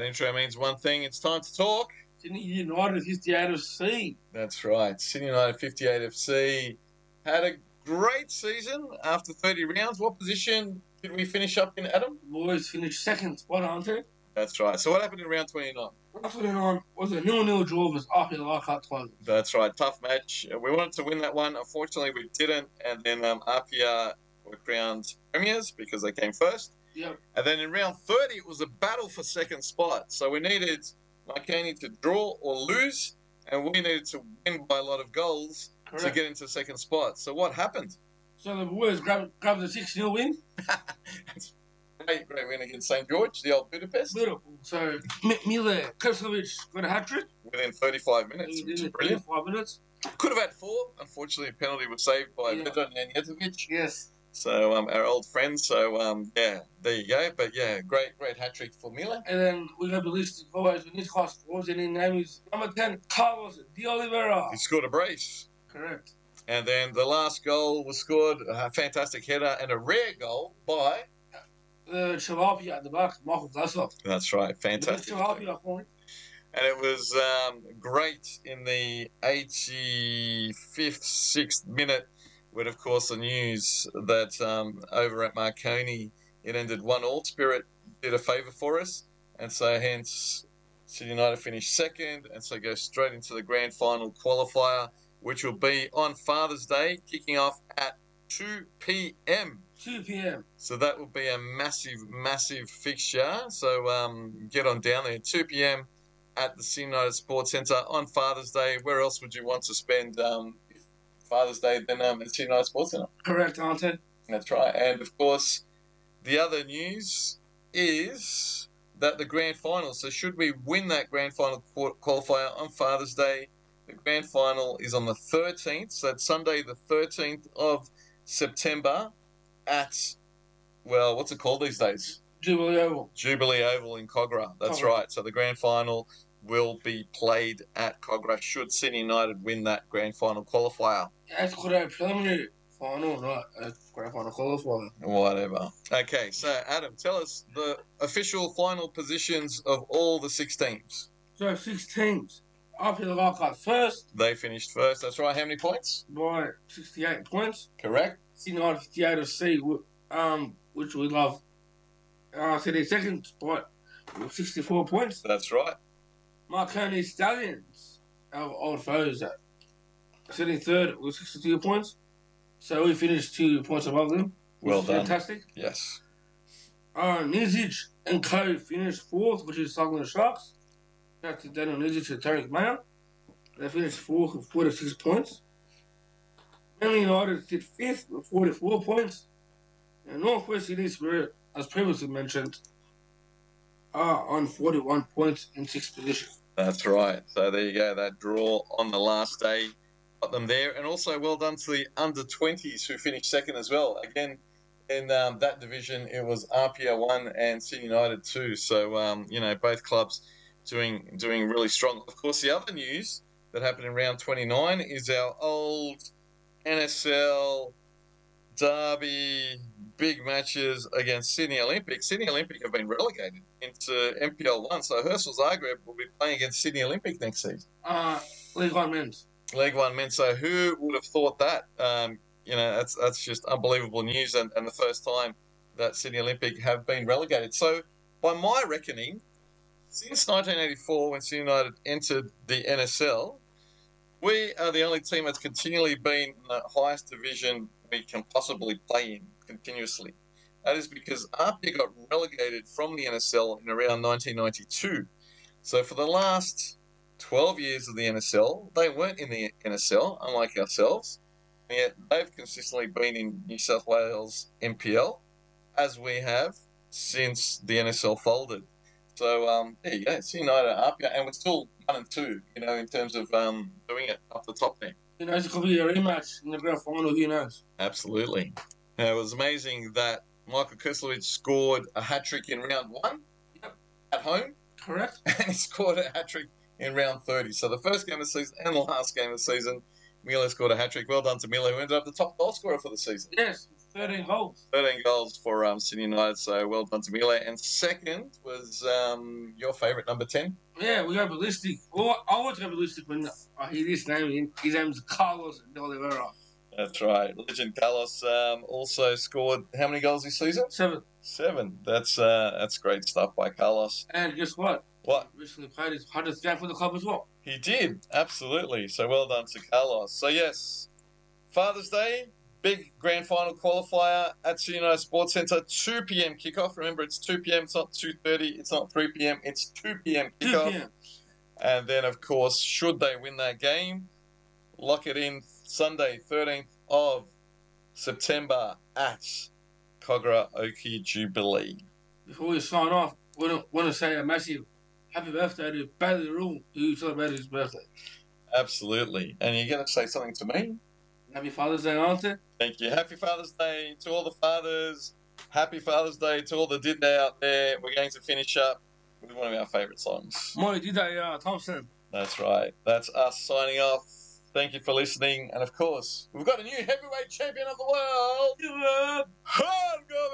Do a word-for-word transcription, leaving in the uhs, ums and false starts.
intro means one thing. It's time to talk. Sydney United fifty-eight F C. That's right. Sydney United fifty-eight F C had a great season after thirty rounds. What position did we finish up in, Adam? Boys finished second spot, aren't they? That's right. So what happened in round twenty-nine? Round twenty-nine was a nil-nil draw versus R P Leichhardt Tigers. That's right. Tough match. We wanted to win that one. Unfortunately, we didn't. And then um, R P R were crowned premiers because they came first. Yep. And then in round thirty, it was a battle for second spot. So we needed Marconi to draw or lose, and we needed to win by a lot of goals Correct. to get into second spot. So what happened? So the boys grabbed, grabbed a six-nil win. great, great win against Saint George, the old Budapest. Beautiful. So M- Mile Krstovic got a hat-trick. Within thirty-five minutes, which is brilliant. Five minutes. Could have had four. Unfortunately, a penalty was saved by Yeah. Vedran Nenjetovic. Yes. So um, our old friend. So um, yeah, there you go. But yeah, great, great hat trick for Mile. And then we got the list of boys in this class scores, and his name is number ten, Carlos De Oliveira. He scored a brace. Correct. And then the last goal was scored, a fantastic header and a rare goal by... The Chilapia at the back, Michael Glasser. That's right, The fantastic. Chilapia point. And it was um, great in the eighty-fifth, sixth minute, with, of course, the news that um, over at Marconi, it ended one all. Spirit did a favour for us, and so hence Sydney United finished second, and so go straight into the grand final qualifier, which will be on Father's Day, kicking off at two p.m. two p.m. So that will be a massive, massive fixture. So um, get on down there, two p.m. at the Sydney United Sports Centre on Father's Day. Where else would you want to spend um, Father's Day than um, at Sydney United Sports Centre? Correct, Auntie. That's right. And, of course, the other news is that the grand final, so should we win that grand final qualifier on Father's Day, the grand final is on the thirteenth, so that's Sunday the thirteenth of September at, well, what's it called these days? Jubilee Oval. Jubilee Oval in Cogra. That's Cogra. right. So the grand final will be played at Cogra should Sydney United win that grand final qualifier. That's called a preliminary final, not a grand final qualifier. Whatever. Okay, so Adam, tell us the official final positions of all the six teams. So six teams. R P Leichhardt first They finished first. That's right. How many points? by sixty-eight points. Correct. Sydney United fifty-eight F C, um, which we love. Uh, so their second spot with sixty-four points. That's right. Marconi Stallions, our old foes, at sitting third with sixty-two points. So we finished two points above them. which Well is done. Fantastic. Yes. Uh, Nizic and Co finished fourth, which is Southern Sharks. Shout out to Daniel Nizic and Tarek Mayer. They finished fourth with forty-six points. Manly United sit fifth with forty-four points. And Northwest Sydney Spirit, as previously mentioned, are on forty-one points in sixth position. That's right. So there you go. That draw on the last day got them there. And also well done to the under twenties who finished second as well. Again, in um, that division, it was R P R one and Sydney United two. So, um, you know, both clubs doing doing really strong. Of course, the other news that happened in round twenty-nine is our old N S L derby, big matches against Sydney Olympic. Sydney Olympic have been relegated into M P L one, so Herschel Zagreb will be playing against Sydney Olympic next season. Uh, League One Men's. League One men. So who would have thought that? Um, you know, that's that's just unbelievable news, and, and the first time that Sydney Olympic have been relegated. So by my reckoning, since nineteen eighty-four, when Sydney United entered the N S L, we are the only team that's continually been in the highest division we can possibly play in continuously. That is because R P got relegated from the N S L in around nineteen ninety-two. So for the last twelve years of the N S L, they weren't in the N S L, unlike ourselves, and yet they've consistently been in New South Wales M P L, as we have since the N S L folded. So um, there you go, Sydney United are up, and we're still one and two, you know, in terms of um, doing it up the top there. You know, it could be a rematch in the grand final, who knows? Absolutely. Now, it was amazing that Michael Krstovic scored a hat-trick in round one Yep. at home, Correct? and he scored a hat-trick in round thirty. So the first game of the season and the last game of the season, Milo scored a hat-trick. Well done to Milo, who ended up the top goal scorer for the season. Yes, thirteen goals. thirteen goals for um, Sydney United, so well done to Mile. And second was um, your favourite, number ten. Yeah, we got ballistic. Well, I want to go ballistic when I hear this name. His name's Carlos de Oliveira. That's right. Legend Carlos um, also scored how many goals this season? Seven. Seven. That's uh, that's great stuff by Carlos. And guess what? What? He recently played his hundredth game for the club as well. He did, absolutely. So well done to Carlos. So yes, Father's Day, big grand final qualifier at Sydney United Sports Centre, two p.m. kickoff. Remember, it's two p.m. It's not two thirty. It's not three p.m. It's two p.m. kickoff. two p.m. And then, of course, should they win that game, lock it in Sunday, thirteenth of September at Kogarah Oki Jubilee. Before we sign off, we want to say a massive happy birthday to Bailey Rule, who celebrated his birthday. Absolutely. And you're going to say something to me? Happy Father's Day, Auntie. Thank you. Happy Father's Day to all the fathers. Happy Father's Day to all the did they out there. We're going to finish up with one of our favourite songs. Molly did that, uh, Thompson. That's right. That's us signing off. Thank you for listening. And of course, we've got a new heavyweight champion of the world. Hardcore